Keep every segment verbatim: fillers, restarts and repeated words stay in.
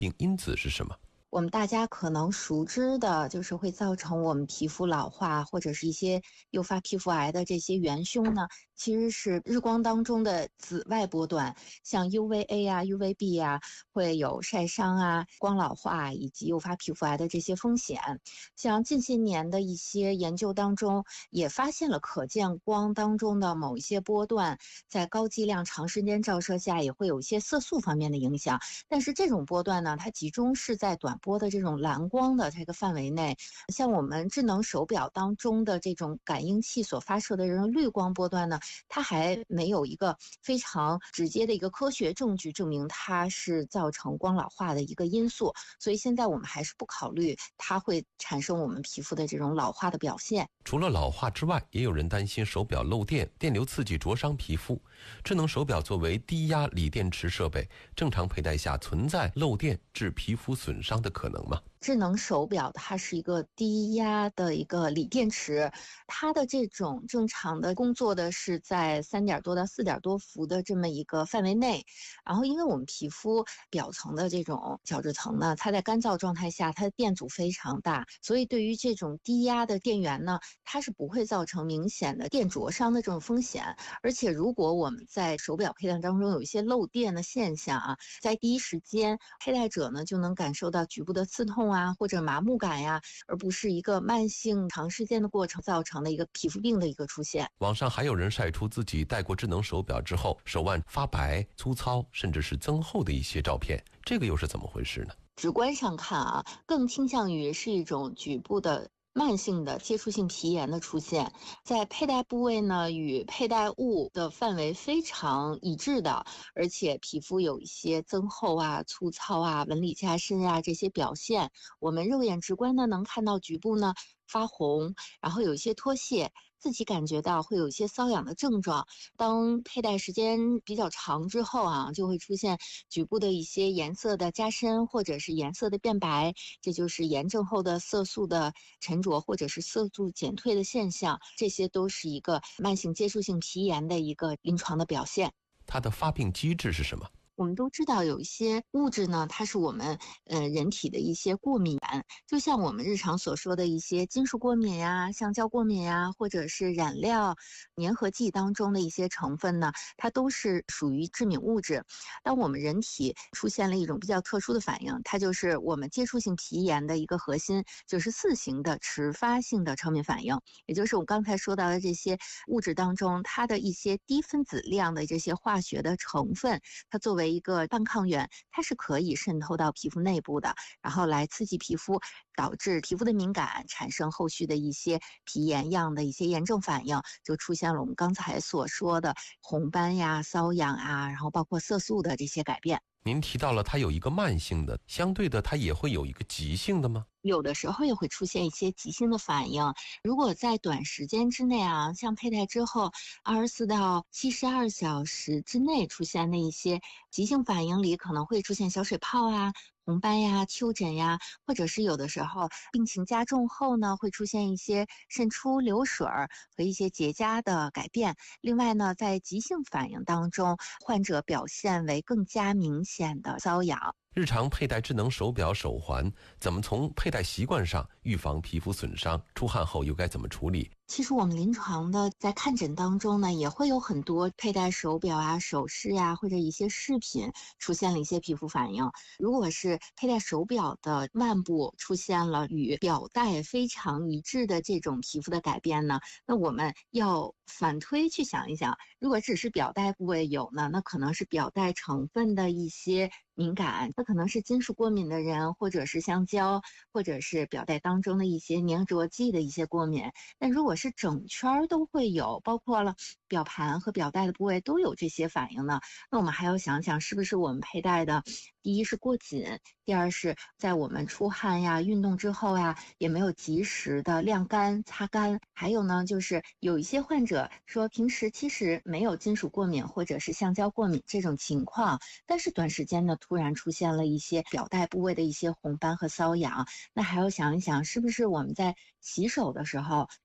并因子是什么？ 我们大家可能熟知的就是会造成我们皮肤老化或者是一些诱发皮肤癌的这些元凶呢，其实是日光当中的紫外波段，像 U V A 啊、U V B 啊，会有晒伤啊、光老化以及诱发皮肤癌的这些风险。像近些年的一些研究当中，也发现了可见光当中的某一些波段，在高剂量长时间照射下也会有一些色素方面的影响。但是这种波段呢，它集中是在短波的这种蓝光的这个范围内，像我们智能手表当中的这种感应器所发射的这种绿光波段呢，它还没有一个非常直接的一个科学证据证明它是造成光老化的一个因素，所以现在我们还是不考虑它会产生我们皮肤的这种老化的表现。 除了老化之外，也有人担心手表漏电，电流刺激灼伤皮肤。智能手表作为低压锂电池设备，正常佩戴下存在漏电致皮肤损伤的可能吗？ 智能手表它是一个低压的一个锂电池，它的这种正常的工作的是在三点多到四点多伏的这么一个范围内。然后因为我们皮肤表层的这种角质层呢，它在干燥状态下它的电阻非常大，所以对于这种低压的电源呢，它是不会造成明显的电灼伤的这种风险。而且如果我们在手表佩戴当中有一些漏电的现象啊，在第一时间佩戴者呢就能感受到局部的刺痛啊或者麻木感呀，而不是一个慢性长时间的过程造成的一个皮肤病的一个出现。 网上还有人晒出自己戴过智能手表之后手腕发白、粗糙甚至是增厚的一些照片，这个又是怎么回事呢？ 直观上看啊，更倾向于是一种局部的慢性的接触性皮炎的出现，在佩戴部位呢与佩戴物的范围非常一致的，而且皮肤有一些增厚啊、粗糙啊、纹理加深啊这些表现，我们肉眼直观的能看到局部呢发红，然后有一些脱屑，自己感觉到会有一些瘙痒的症状。当佩戴时间比较长之后啊，就会出现局部的一些颜色的加深或者是颜色的变白，这就是炎症后的色素的沉着或者是色素减退的现象，这些都是一个慢性接触性皮炎的一个临床的表现。 它的发病机制是什么？ 我们都知道有一些物质呢，它是我们呃人体的一些过敏源，就像我们日常所说的一些金属过敏呀、橡胶过敏呀，或者是染料、粘合剂当中的一些成分呢，它都是属于致敏物质。当我们人体出现了一种比较特殊的反应，它就是我们接触性皮炎的一个核心，就是四型的迟发性的超敏反应，也就是我刚才说到的这些物质当中，它的一些低分子量的这些化学的成分，它作为一个半抗原，它是可以渗透到皮肤内部的，然后来刺激皮肤，导致皮肤的敏感，产生后续的一些皮炎样的一些炎症反应，就出现了我们刚才所说的红斑呀、瘙痒啊，然后包括色素的这些改变。 您提到了它有一个慢性的，相对的它也会有一个急性的吗？ 有的时候也会出现一些急性的反应，如果在短时间之内啊，像佩戴之后二十四到七十二小时之内出现的一些急性反应里，可能会出现小水泡啊、红斑呀、丘疹呀，或者是有的时候病情加重后呢，会出现一些渗出、流水和一些结痂的改变。另外呢，在急性反应当中，患者表现为更加明显的瘙痒。 日常佩戴智能手表、手环，怎么从佩戴习惯上预防皮肤损伤？出汗后又该怎么处理？ 其实我们临床的在看诊当中呢，也会有很多佩戴手表啊、首饰啊，或者一些饰品出现了一些皮肤反应。如果是佩戴手表的腕部出现了与表带非常一致的这种皮肤的改变呢，那我们要反推去想一想，如果只是表带部位有呢，那可能是表带成分的一些敏感，那可能是金属过敏的人，或者是橡胶，或者是表带当中的一些粘着剂的一些过敏。但如果是整圈都会有，包括了表盘和表带的部位都有这些反应呢，那我们还要想想是不是我们佩戴的，第一是过紧，第二是在我们出汗呀、运动之后呀，也没有及时的晾干、擦干。还有呢，就是有一些患者说平时其实没有金属过敏或者是橡胶过敏这种情况，但是短时间呢突然出现了一些表带部位的一些红斑和瘙痒，那还要想一想是不是我们在洗手的时候也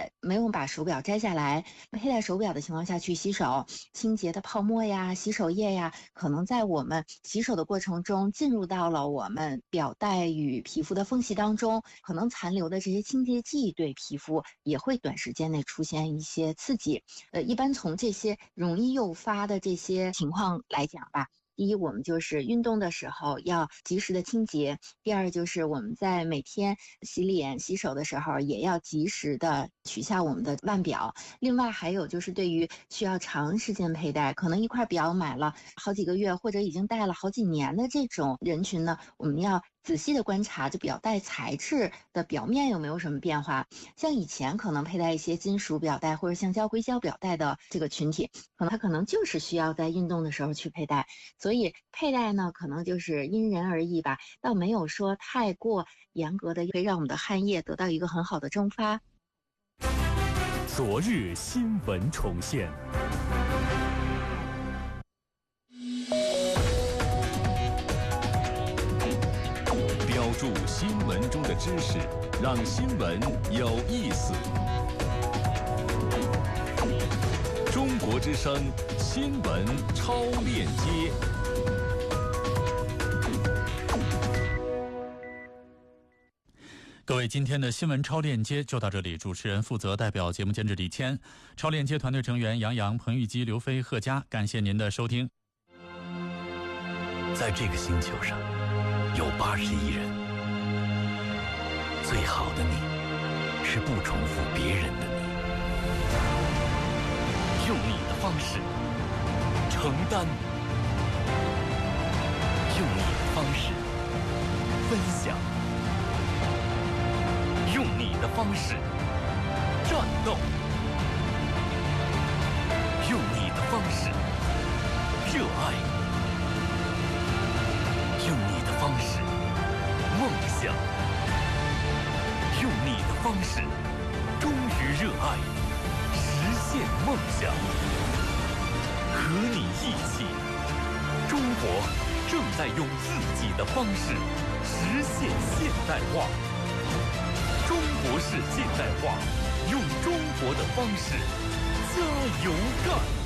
在没有把手表摘下来，佩戴手表的情况下去洗手，清洁的泡沫呀、洗手液呀，可能在我们洗手的过程中进入到了我们表带与皮肤的缝隙当中，可能残留的这些清洁剂对皮肤也会短时间内出现一些刺激。呃，一般从这些容易诱发的这些情况来讲吧，第一，我们就是运动的时候要及时的清洁；第二，就是我们在每天洗脸、洗手的时候也要及时的取下我们的腕表。另外，还有就是对于需要长时间佩戴，可能一块表买了好几个月，或者已经戴了好几年的这种人群呢，我们要仔细的观察这表带材质的表面有没有什么变化。像以前可能佩戴一些金属表带或者橡胶硅胶表带的这个群体，可能他可能就是需要在运动的时候去佩戴。所以佩戴呢，可能就是因人而异吧，倒没有说太过严格的，可以让我们的汗液得到一个很好的蒸发。 昨日新闻重现。标注新闻中的知识，让新闻有意思。中国之声新闻超链接。各位，今天的新闻超链接就到这里。主持人负责代表节目监制李谦，超链接团队成员杨洋、彭玉基、刘飞、贺佳，感谢您的收听。 在这个星球上，有八十亿人，最好的你是不重复别人的你，用你的方式承担，用你的方式分享，用你的方式战斗，用你的方式热爱，用你的方式梦想，用你的方式忠于热爱，实现梦想。和你一起，中国正在用自己的方式实现现代化。中国式现代化，用中国的方式加油干！